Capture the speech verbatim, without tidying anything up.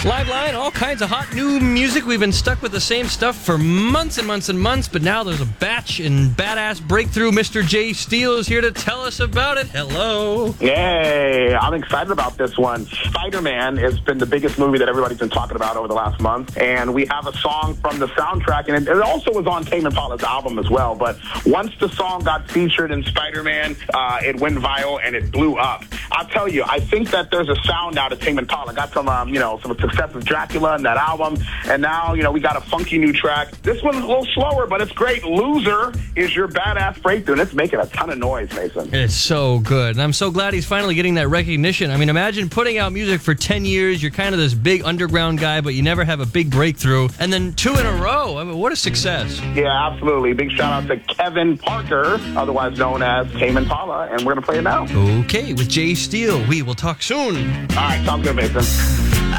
Live line, all kinds of hot new music. We've been stuck with the same stuff for months and months and months, but now there's a batch and badass breakthrough. Mister Jay Steele is here to tell us about it. Hello. Yay. I'm excited about this one. Spider-Man has been the biggest movie that everybody's been talking about over the last month, and we have a song from the soundtrack, and it, it also was on Tame Impala's album as well, but once the song got featured in Spider-Man, uh, it went viral and it blew up. I'll tell you, I think that there's a sound out of Tame Impala. Got some, um, you know, some success with Dracula and that album, and now, you know, we got a funky new track. This one's a little slower, but it's great. Loser is your badass breakthrough, and it's making a ton of noise, Mason. It's so good, and I'm so glad he's finally getting that recognition. I mean, imagine putting out music for ten years. You're kind of this big underground guy, but you never have a big breakthrough, and then two in a row. I mean, what a success. Yeah, absolutely. Big shout out to Kevin Parker, otherwise known as Tame Impala, and we're going to play it now. Okay, with Jay Steele. We will talk soon. All right, sounds good, Mason.